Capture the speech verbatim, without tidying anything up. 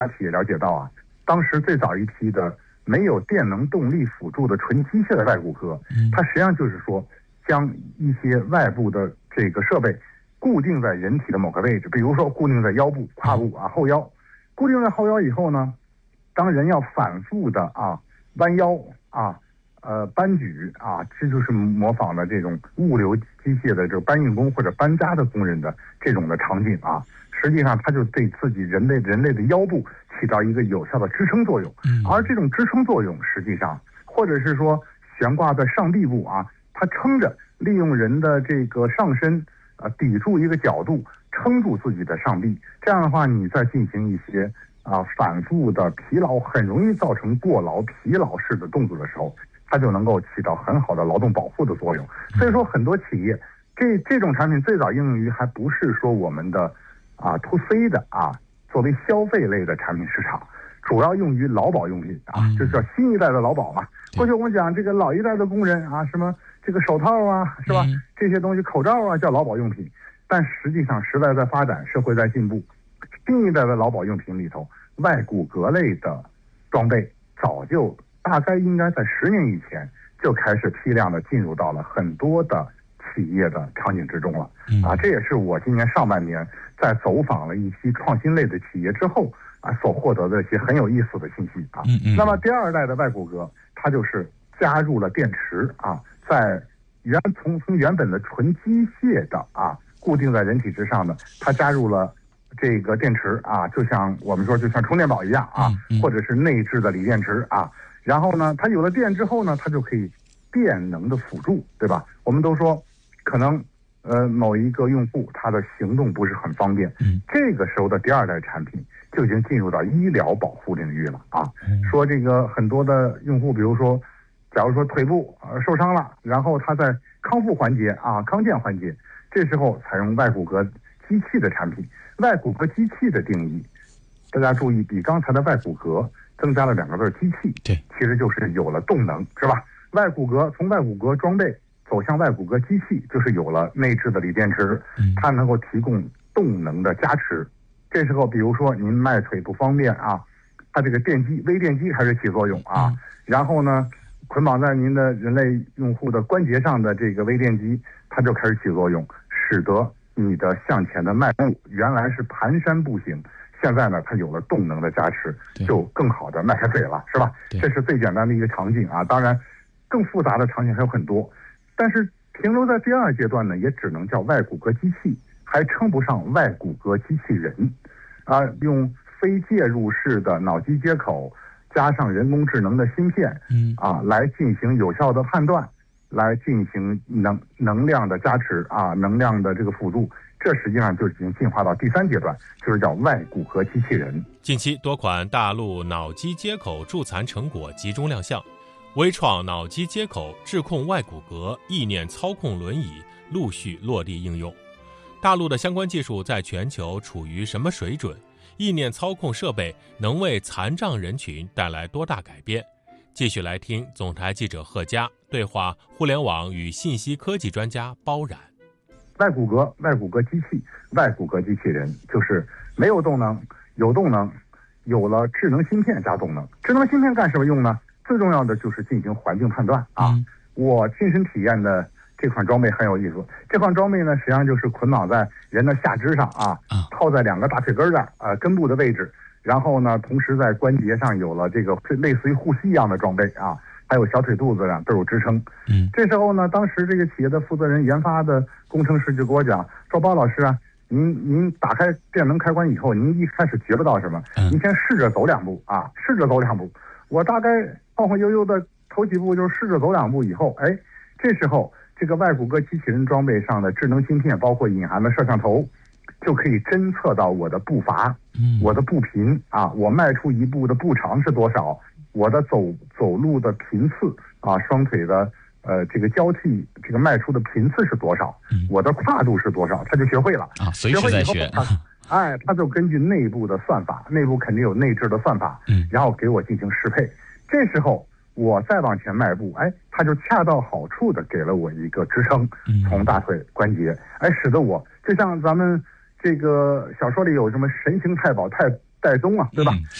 企业了解到啊，当时最早一批的没有电能动力辅助的纯机械的外骨骼，它实际上就是说将一些外部的这个设备固定在人体的某个位置，比如说固定在腰部、胯部啊、后腰。固定在后腰以后呢，当人要反复的啊弯腰啊。呃，搬举啊，这就是模仿的这种物流机械的这个搬运工或者搬家的工人的这种的场景啊。实际上，它就对自己人类人类的腰部起到一个有效的支撑作用。而这种支撑作用，实际上或者是说悬挂在上臂部啊，它撑着，利用人的这个上身啊抵住一个角度，撑住自己的上臂。这样的话，你再进行一些啊反复的疲劳，很容易造成过劳、疲劳式的动作的时候，它就能够起到很好的劳动保护的作用。所以说，很多企业这这种产品最早应用于还不是说我们的啊 to C 的啊作为消费类的产品市场，主要用于劳保用品啊，就是叫新一代的劳保嘛。过去我们讲这个老一代的工人啊，什么这个手套啊，是吧？这些东西口罩啊叫劳保用品，但实际上时代在发展，社会在进步，新一代的劳保用品里头，外骨骼类的装备早就。大概应该在十年以前就开始批量的进入到了很多的企业的场景之中了，啊，这也是我今年上半年在走访了一批创新类的企业之后啊所获得的一些很有意思的信息啊。那么第二代的外骨骼，它就是加入了电池啊，在原从从原本的纯机械的啊固定在人体之上的，它加入了。这个电池啊，就像我们说，就像充电宝一样啊，或者是内置的锂电池啊。然后呢，它有了电之后呢，它就可以电能的辅助，对吧？我们都说，可能呃某一个用户他的行动不是很方便，这个时候的第二代产品就已经进入到医疗保护领域了啊。说这个很多的用户，比如说，假如说腿部呃受伤了，然后他在康复环节啊、康健环节，这时候采用外骨骼机器的产品。外骨骼机器的定义，大家注意，比刚才的外骨骼增加了两个字机器， 对， 其实就是有了动能，是吧？外骨骼从外骨骼装备走向外骨骼机器，就是有了内置的锂电池，它能够提供动能的加持。这时候，比如说您迈腿不方便啊，它这个电机、微电机开始起作用啊，然后呢，捆绑在您的人类用户的关节上的这个微电机，它就开始起作用，使得你的向前的迈步原来是蹒跚步行，现在呢它有了动能的加持，就更好的迈开腿了，是吧？这是最简单的一个场景啊。当然更复杂的场景还有很多，但是停留在第二阶段呢，也只能叫外骨骼机器，还称不上外骨骼机器人啊。用非介入式的脑机接口加上人工智能的芯片，嗯啊，来进行有效的判断，来进行能能量的加持啊，能量的这个辅助，这实际上就已经进化到第三阶段，就是叫外骨骼机器人。 近期多款大陆脑机接口助残成果集中亮相，微创脑机接口智控外骨骼意念操控轮椅陆续落地应用。大陆的相关技术在全球处于什么水准？意念操控设备能为残障人群带来多大改变？继续来听总台记者贺佳对话互联网与信息科技专家包冉。 外骨骼、外骨骼机器、外骨骼机器人，就是没有动能，有动能，有了智能芯片加动能。智能芯片干什么用呢？最重要的就是进行环境判断啊。嗯、我亲身体验的这款装备很有意思。这款装备呢，实际上就是捆绑在人的下肢上啊，套在两个大腿根的呃根部的位置。然后呢，同时在关节上有了这个类似于护膝一样的装备啊，还有小腿肚子上都有支撑。嗯，这时候呢，当时这个企业的负责人研发的工程师就跟我讲说：“包老师啊，您您打开电能开关以后，您一开始觉不到什么，您先试着走两步啊，试着走两步。我大概晃晃悠悠的头几步就试着走两步以后，哎，这时候这个外骨骼机器人装备上的智能芯片，包括隐含的摄像头。”就可以侦测到我的步伐，我的步频啊，我迈出一步的步长是多少，我的走走路的频次啊，双腿的呃这个交替这个迈出的频次是多少，我的跨度是多少，他就学会了啊，随时在学。 哎，他就根据内部的算法，内部肯定有内置的算法，嗯，然后给我进行适配。这时候我再往前迈步，哎，他就恰到好处的给了我一个支撑，从大腿关节，哎，使得我就像咱们。这个小说里有什么神行太保太代宗啊，对吧？ 嗯